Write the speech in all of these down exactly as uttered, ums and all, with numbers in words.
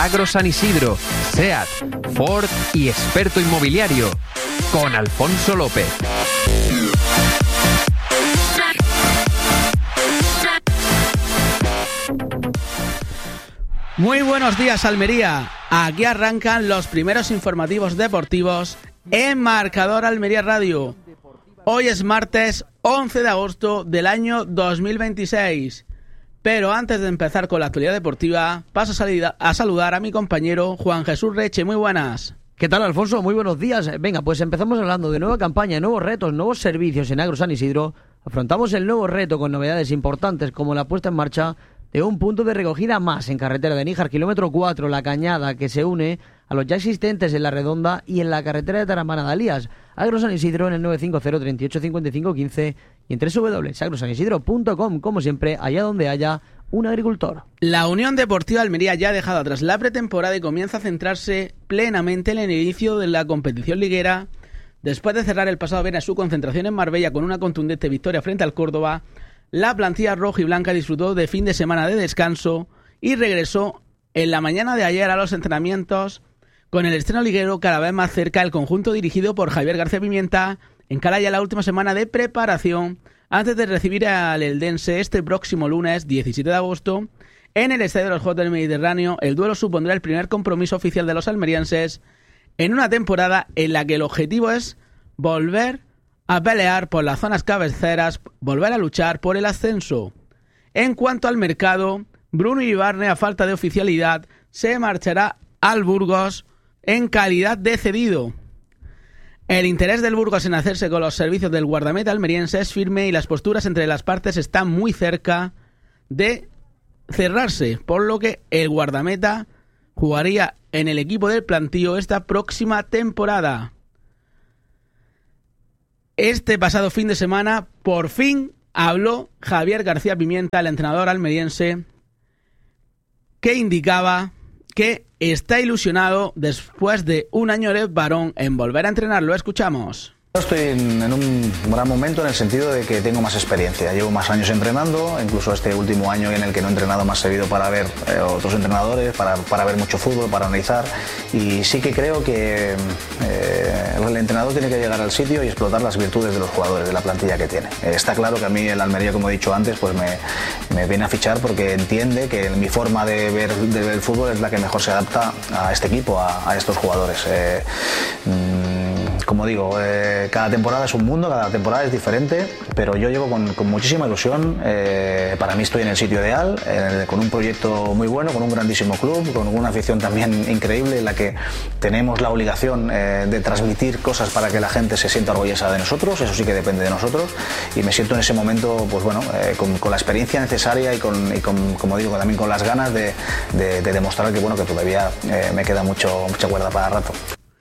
Agro San Isidro, SEAT, Ford y experto inmobiliario, con Alfonso López. Muy buenos días, Almería. Aquí arrancan los primeros informativos deportivos en Marcador Almería Radio. Hoy es martes once de agosto del año dos mil veintiséis. Pero antes de empezar con la actualidad deportiva, paso a, salida, a saludar a mi compañero Juan Jesús Reche. Muy buenas. ¿Qué tal, Alfonso? Muy buenos días. Venga, pues empezamos hablando de nueva campaña, nuevos retos, nuevos servicios en Agro San Isidro. Afrontamos el nuevo reto con novedades importantes como la puesta en marcha de un punto de recogida más en carretera de Níjar, kilómetro cuatro, La Cañada, que se une a los ya existentes en La Redonda y en la carretera de Taramana de Alías. Agro San Isidro en el nueve cinco cero, treinta y ocho, cincuenta y cinco, quince y en doble u doble u doble u punto agro san isidro punto com, como siempre, allá donde haya un agricultor. La Unión Deportiva Almería ya ha dejado atrás la pretemporada y comienza a centrarse plenamente en el inicio de la competición liguera. Después de cerrar el pasado viernes su concentración en Marbella con una contundente victoria frente al Córdoba, la plantilla roja y blanca disfrutó de fin de semana de descanso y regresó en la mañana de ayer a los entrenamientos con el estreno liguero cada vez más cerca. El conjunto dirigido por Javier García Pimienta encara ya la última semana de preparación antes de recibir al Eldense este próximo lunes diecisiete de agosto en el Estadio de los Juegos del Mediterráneo. El duelo supondrá el primer compromiso oficial de los almerienses en una temporada en la que el objetivo es volver a pelear por las zonas cabeceras, volver a luchar por el ascenso. En cuanto al mercado, Bruno Ibarne, a falta de oficialidad, se marchará al Burgos en calidad de cedido. El interés del Burgos en hacerse con los servicios del guardameta almeriense es firme y las posturas entre las partes están muy cerca de cerrarse, por lo que el guardameta jugaría en el equipo del plantío esta próxima temporada. Este pasado fin de semana, por fin, habló Javier García Pimienta, el entrenador almeriense, que indicaba que está ilusionado después de un año de varón en volver a entrenar. Lo escuchamos. Estoy en, en un gran momento en el sentido de que tengo más experiencia, llevo más años entrenando, incluso este último año en el que no he entrenado me ha servido para ver eh, otros entrenadores, para, para ver mucho fútbol, para analizar, y sí que creo que eh, el entrenador tiene que llegar al sitio y explotar las virtudes de los jugadores, de la plantilla que tiene. Eh, está claro que a mí el Almería, como he dicho antes, pues me, me viene a fichar porque entiende que mi forma de ver, de ver el fútbol es la que mejor se adapta a este equipo, a, a estos jugadores. Eh, mmm, como digo, eh, cada temporada es un mundo, cada temporada es diferente, pero yo llego con, con muchísima ilusión. Eh, para mí estoy en el sitio ideal, eh, con un proyecto muy bueno, con un grandísimo club, con una afición también increíble en la que tenemos la obligación eh, de transmitir cosas para que la gente se sienta orgullosa de nosotros. Eso sí que depende de nosotros, y me siento en ese momento, pues bueno, eh, con, con la experiencia necesaria y, con, y con, como digo, también con las ganas de, de, de demostrar que bueno, que todavía eh, me queda mucho, mucha cuerda para rato.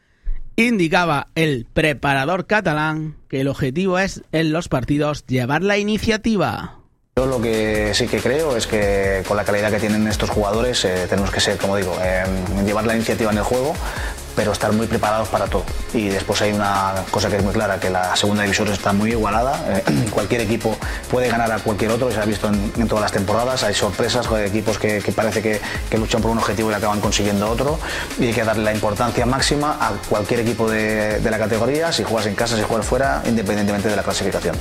Indicaba el preparador catalán que el objetivo es en los partidos llevar la iniciativa. Yo lo que sí que creo es que con la calidad que tienen estos jugadores eh, tenemos que ser, como digo, eh, llevar la iniciativa en el juego, pero estar muy preparados para todo. Y después hay una cosa que es muy clara, que la segunda división está muy igualada. Eh, cualquier equipo puede ganar a cualquier otro, se ha visto en, en todas las temporadas. Hay sorpresas, hay equipos que, que parece que, que luchan por un objetivo y acaban consiguiendo otro, y hay que darle la importancia máxima a cualquier equipo de, de la categoría, si juegas en casa, si juegas fuera, independientemente de la clasificación.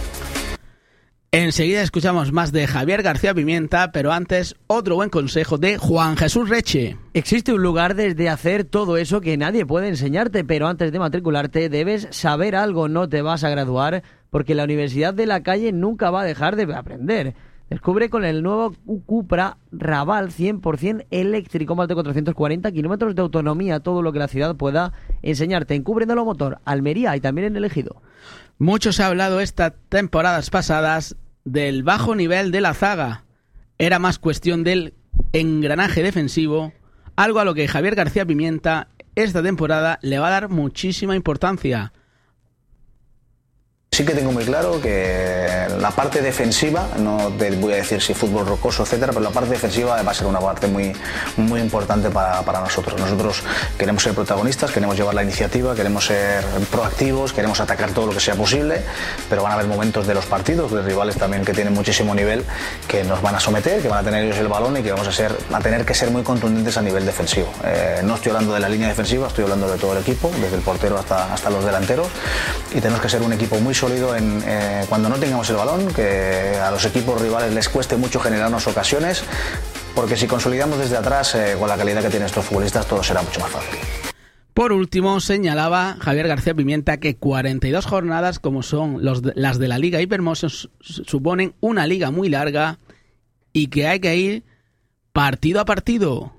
Enseguida escuchamos más de Javier García Pimienta, pero antes otro buen consejo de Juan Jesús Reche. Existe un lugar desde hacer todo eso que nadie puede enseñarte, pero antes de matricularte debes saber algo, no te vas a graduar, porque la Universidad de la Calle nunca va a dejar de aprender. Descubre con el nuevo Cupra Raval cien por ciento eléctrico, más de cuatrocientos cuarenta kilómetros de autonomía, todo lo que la ciudad pueda enseñarte. En Cúbrendelo Motor, Almería y también en El Ejido. Mucho se ha hablado estas temporadas pasadas del bajo nivel de la zaga. Era más cuestión del engranaje defensivo, algo a lo que Javier García Pimienta esta temporada le va a dar muchísima importancia. sí que tengo muy claro que la parte defensiva, no te voy a decir si fútbol rocoso, etcétera, pero la parte defensiva va a ser una parte muy, muy importante para, para nosotros. Nosotros queremos ser protagonistas, queremos llevar la iniciativa, queremos ser proactivos, queremos atacar todo lo que sea posible, pero van a haber momentos de los partidos, de rivales también que tienen muchísimo nivel, que nos van a someter, que van a tener ellos el balón y que vamos a, ser, a tener que ser muy contundentes a nivel defensivo. Eh, no estoy hablando de la línea defensiva, estoy hablando de todo el equipo, desde el portero hasta, hasta los delanteros, y tenemos que ser un equipo muy sólido en, eh, cuando no tengamos el balón, que a los equipos rivales les cueste mucho generarnos ocasiones, porque si consolidamos desde atrás, eh, con la calidad que tienen estos futbolistas, todo será mucho más fácil. Por último, señalaba Javier García Pimienta que cuarenta y dos jornadas, como son los de, las de la Liga Hipermosos, suponen una liga muy larga y que hay que ir partido a partido.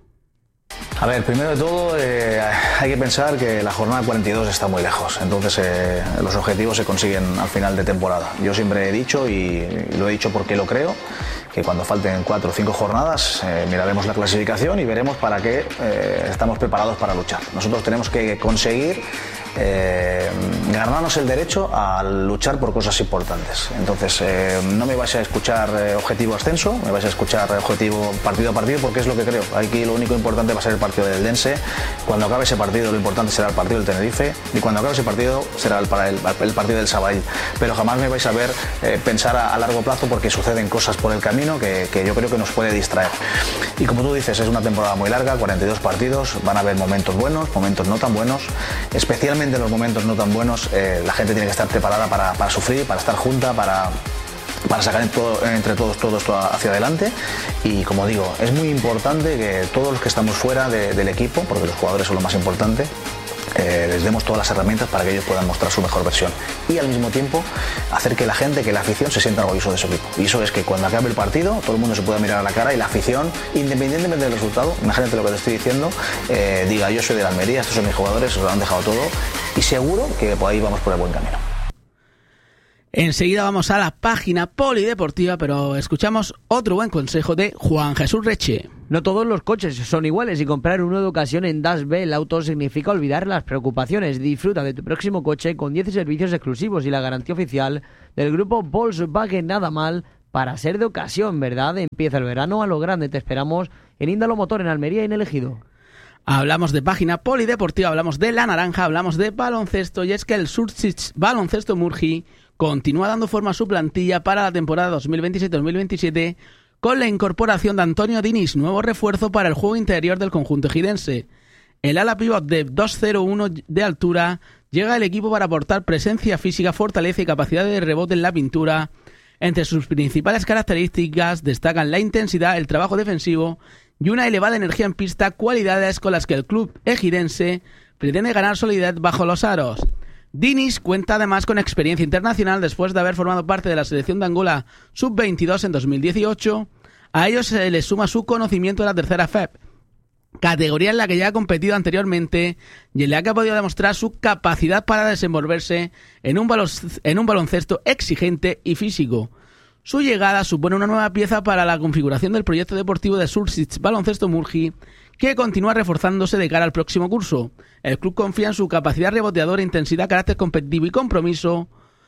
A ver, primero de todo eh, hay que pensar que la jornada cuarenta y dos está muy lejos, entonces eh, los objetivos se consiguen al final de temporada. Yo siempre he dicho, y lo he dicho porque lo creo, que cuando falten cuatro o cinco jornadas eh, miraremos la clasificación y veremos para qué eh, estamos preparados para luchar. Nosotros tenemos que conseguir eh, ganarnos el derecho a luchar por cosas importantes. Entonces eh, no me vais a escuchar eh, objetivo ascenso, me vais a escuchar objetivo partido a partido, porque es lo que creo. Aquí lo único importante va a ser el partido del Dense. Cuando acabe ese partido, lo importante será el partido del Tenerife, y cuando acabe ese partido será el, para el, el partido del Sabadell. Pero jamás me vais a ver eh, pensar a, a largo plazo, porque suceden cosas por el camino Que, que yo creo que nos puede distraer. Y como tú dices, es una temporada muy larga, cuarenta y dos partidos, van a haber momentos buenos, momentos no tan buenos, especialmente en los momentos no tan buenos eh, la gente tiene que estar preparada para, para sufrir, para estar junta, para, para sacar todo, entre todos todo esto hacia adelante. Y como digo, es muy importante que todos los que estamos fuera de, del equipo, porque los jugadores son lo más importante, Eh, les demos todas las herramientas para que ellos puedan mostrar su mejor versión, y al mismo tiempo hacer que la gente, que la afición se sienta orgulloso de su equipo. Y eso es que cuando acabe el partido todo el mundo se pueda mirar a la cara y la afición, independientemente del resultado, imagínate lo que te estoy diciendo, eh, diga: yo soy de la Almería, estos son mis jugadores, os lo han dejado todo, y seguro que por ahí vamos por el buen camino. Enseguida vamos a la página polideportiva, pero escuchamos otro buen consejo de Juan Jesús Reche. No todos los coches son iguales, y comprar uno de ocasión en Das Bell Auto significa olvidar las preocupaciones. Disfruta de tu próximo coche con diez servicios exclusivos y la garantía oficial del grupo Volkswagen. Nada mal para ser de ocasión, ¿verdad? Empieza el verano a lo grande. Te esperamos en Índalo Motor, en Almería y en El Ejido. Hablamos de página polideportiva, hablamos de la naranja, hablamos de baloncesto, y es que el Surtsich Baloncesto Murgi continúa dando forma a su plantilla para la temporada dos mil veintisiete dos mil veintisiete con la incorporación de Antonio Diniz, nuevo refuerzo para el juego interior del conjunto ejidense. El ala pívot de dos cero uno de altura llega al equipo para aportar presencia física, fortaleza y capacidad de rebote en la pintura. Entre sus principales características destacan la intensidad, el trabajo defensivo y una elevada energía en pista, cualidades con las que el club ejidense pretende ganar solidez bajo los aros. Diniz cuenta además con experiencia internacional después de haber formado parte de la selección de Angola sub veintidós en dos mil dieciocho. A ello se le suma su conocimiento de la tercera F E P, categoría en la que ya ha competido anteriormente y en la que ha podido demostrar su capacidad para desenvolverse en un, baloncesto, en un baloncesto exigente y físico. Su llegada supone una nueva pieza para la configuración del proyecto deportivo de Surtsich Baloncesto Murgi, que continúa reforzándose de cara al próximo curso. El club confía en su capacidad reboteadora, intensidad, carácter competitivo y compromiso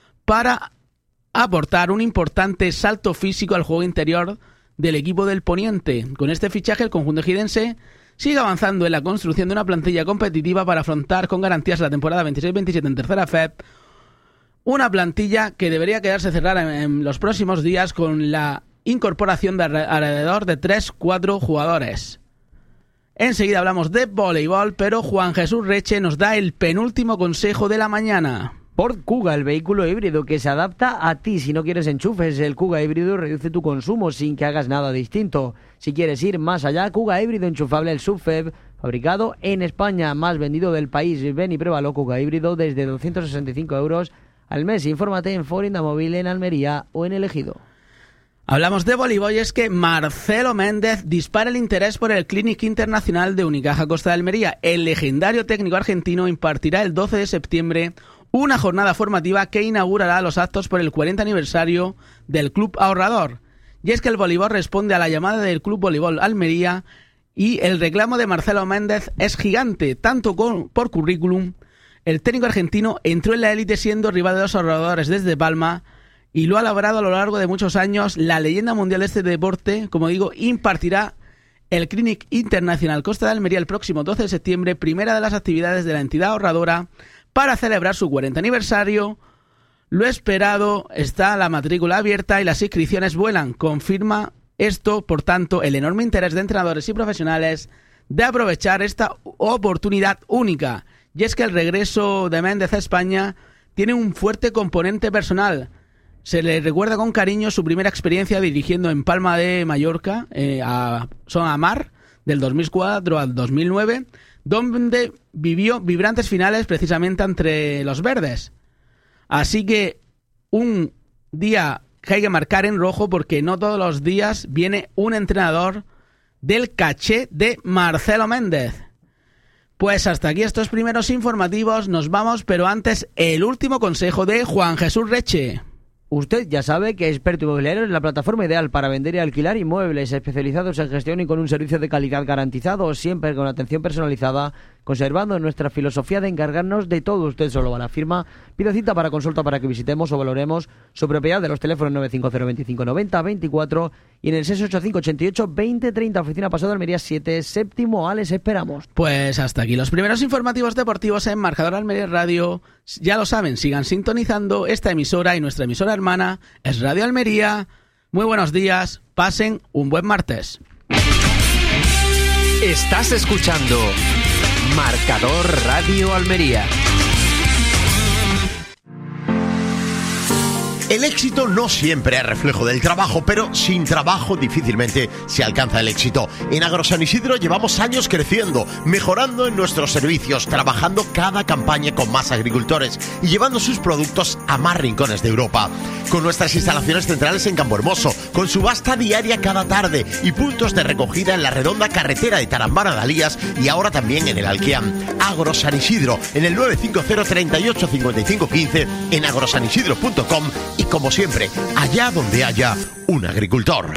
para aportar un importante salto físico al juego interior del equipo del Poniente. Con este fichaje, el conjunto ejidense sigue avanzando en la construcción de una plantilla competitiva para afrontar con garantías la temporada veintiséis veintisiete en tercera F E P, una plantilla que debería quedarse cerrada en los próximos días con la incorporación de alrededor de tres cuatro jugadores. Enseguida hablamos de voleibol, pero Juan Jesús Reche nos da el penúltimo consejo de la mañana. Ford Kuga, el vehículo híbrido que se adapta a ti. Si no quieres enchufes, el Kuga híbrido reduce tu consumo sin que hagas nada distinto. Si quieres ir más allá, Kuga híbrido enchufable, el S U V F E B, fabricado en España, más vendido del país. Ven y pruébalo, Kuga híbrido desde doscientos sesenta y cinco euros al mes. Infórmate en Ford Indamóvil en Almería o en El Ejido. Hablamos de voleibol y es que Marcelo Méndez dispara el interés por el Clinic Internacional de Unicaja Costa de Almería. El legendario técnico argentino impartirá el doce de septiembre una jornada formativa que inaugurará los actos por el cuarenta aniversario del Club Ahorrador. Y es que el voleibol responde a la llamada del Club Voleibol Almería y el reclamo de Marcelo Méndez es gigante, tanto con, por currículum, el técnico argentino entró en la élite siendo rival de los ahorradores desde Palma y lo ha labrado a lo largo de muchos años. La leyenda mundial de este deporte, como digo, impartirá el Clinic Internacional Costa de Almería el próximo doce de septiembre, primera de las actividades de la entidad ahorradora para celebrar su cuarenta aniversario. Lo esperado, está la matrícula abierta y las inscripciones vuelan. Confirma esto, por tanto, el enorme interés de entrenadores y profesionales de aprovechar esta oportunidad única. Y es que el regreso de Méndez a España tiene un fuerte componente personal. Se le recuerda con cariño su primera experiencia dirigiendo en Palma de Mallorca, eh, a Son Amar, del dos mil cuatro al dos mil nueve, donde vivió vibrantes finales precisamente entre los verdes. Así que un día que hay que marcar en rojo, porque no todos los días viene un entrenador del caché de Marcelo Méndez. Pues hasta aquí estos primeros informativos, nos vamos, pero antes el último consejo de Juan Jesús Reche. Usted ya sabe que Experto Inmobiliario es la plataforma ideal para vender y alquilar inmuebles especializados en gestión y con un servicio de calidad garantizado, siempre con atención personalizada, conservando nuestra filosofía de encargarnos de todo. Usted solo va a la firma, pide cita para consulta para que visitemos o valoremos su propiedad de los teléfonos nueve cinco cero veinticinco noventa veinticuatro y en el seis ocho cinco ochenta y ocho veinte treinta, oficina Paseo de Almería siete, séptimo A, les esperamos. Pues hasta aquí los primeros informativos deportivos en Marcador Almería Radio. Ya lo saben, sigan sintonizando esta emisora y nuestra emisora hermana es Radio Almería. Muy buenos días, pasen un buen martes. Estás escuchando Marcador Radio Almería. El éxito no siempre es reflejo del trabajo, pero sin trabajo difícilmente se alcanza el éxito. En Agrosan Isidro llevamos años creciendo, mejorando en nuestros servicios, trabajando cada campaña con más agricultores y llevando sus productos a más rincones de Europa. Con nuestras instalaciones centrales en Campo Hermoso, con subasta diaria cada tarde y puntos de recogida en la redonda carretera de Tarambana Dalías y ahora también en el Alquiam. Agrosan Isidro, en el nueve cinco cero treinta y ocho cincuenta y cinco quince, en agrosan isidro punto com y como siempre, allá donde haya un agricultor.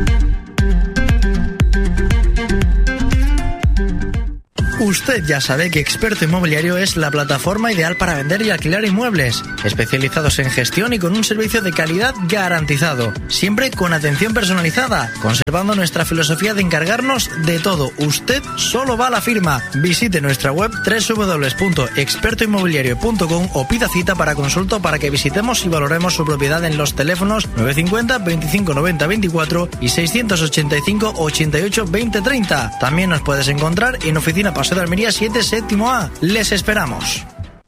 Usted ya sabe que Experto Inmobiliario es la plataforma ideal para vender y alquilar inmuebles, especializados en gestión y con un servicio de calidad garantizado, siempre con atención personalizada, conservando nuestra filosofía de encargarnos de todo. Usted solo va a la firma. Visite nuestra web doble u doble u doble u punto experto inmobiliario punto com o pida cita para consulta para que visitemos y valoremos su propiedad en los teléfonos nueve cinco cero veinticinco noventa veinticuatro y seiscientos ochenta y cinco ochenta y ocho veinte treinta. También nos puedes encontrar en oficina Paseo de Almería siete, séptimo A. Les esperamos.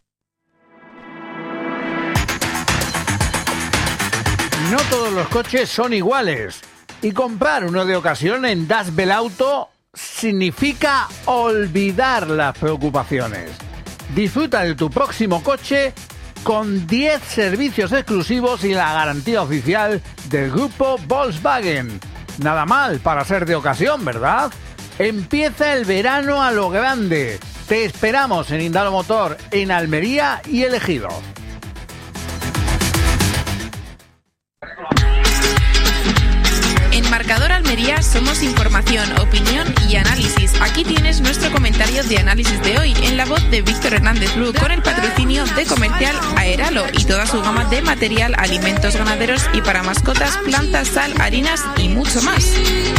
No todos los coches son iguales y comprar uno de ocasión en Das Belauto significa olvidar las preocupaciones. Disfruta de tu próximo coche con diez servicios exclusivos y la garantía oficial del grupo Volkswagen. Nada mal para ser de ocasión, ¿verdad? Empieza el verano a lo grande. Te esperamos en Indalo Motor, en Almería y El Ejido. En Marcador Almería somos información, opinión y análisis. Aquí tienes nuestro comentario de análisis de hoy en la voz de Víctor Hernández Bru, con el patrocinio de Comercial Aeralo y toda su gama de material, alimentos ganaderos y para mascotas, plantas, sal, harinas y mucho más.